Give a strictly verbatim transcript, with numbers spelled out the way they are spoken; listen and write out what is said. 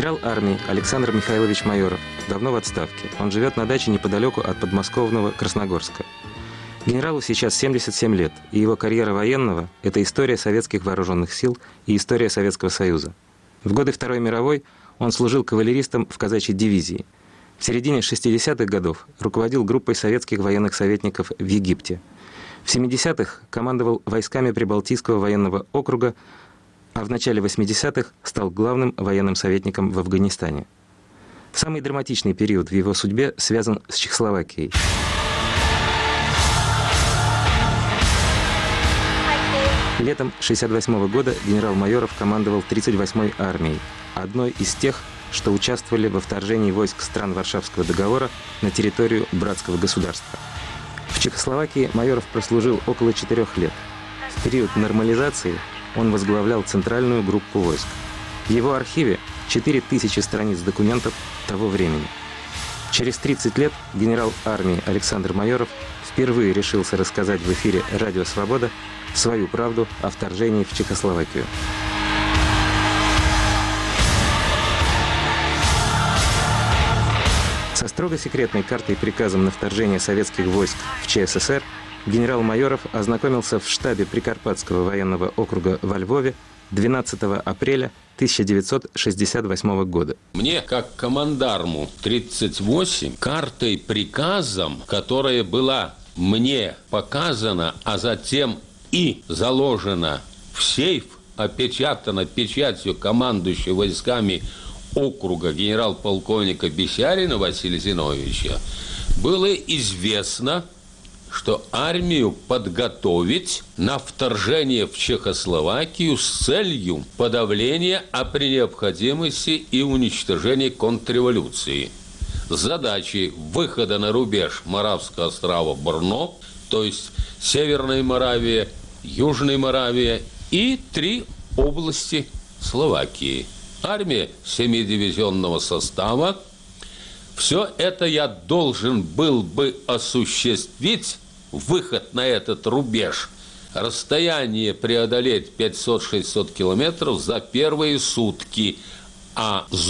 Генерал армии Александр Михайлович Майоров давно в отставке. Он живет на даче неподалеку от подмосковного Красногорска. Генералу сейчас семьдесят семь лет, и его карьера военного – это история советских вооруженных сил и история Советского Союза. В годы Второй мировой он служил кавалеристом в казачьей дивизии. В середине шестидесятых годов руководил группой советских военных советников в Египте. В семидесятых командовал войсками Прибалтийского военного округа, а в начале восьмидесятых стал главным военным советником в Афганистане. Самый драматичный период в его судьбе связан с Чехословакией. Летом шестьдесят восьмого года генерал Майоров командовал тридцать восьмой армией, одной из тех, что участвовали во вторжении войск стран Варшавского договора на территорию братского государства. В Чехословакии Майоров прослужил около четырех лет. В период нормализации он возглавлял центральную группу войск. В его архиве четыре тысячи страниц документов того времени. Через тридцать лет генерал армии Александр Майоров впервые решился рассказать в эфире «Радио Свобода» свою правду о вторжении в Чехословакию. Со строго секретной картой и приказом на вторжение советских войск в ЧССР генерал Майоров ознакомился в штабе Прикарпатского военного округа во Львове двенадцатого апреля тысяча девятьсот шестьдесят восьмого года. Мне, как командарму тридцать восемь, картой приказом, которая была мне показана, а затем и заложена в сейф, опечатана печатью командующего войсками округа генерал-полковника Бесярина Василия Зиновьевича, было известно, что армию подготовить на вторжение в Чехословакию с целью подавления, а при необходимости и уничтожения контрреволюции. С задачей выхода на рубеж Моравского острова Брно, то есть Северная Моравия, Южная Моравия и три области Словакии. Армия семидивизионного состава. Все это я должен был бы осуществить, выход на этот рубеж, расстояние преодолеть пятьсот-шестьсот километров за первые сутки, а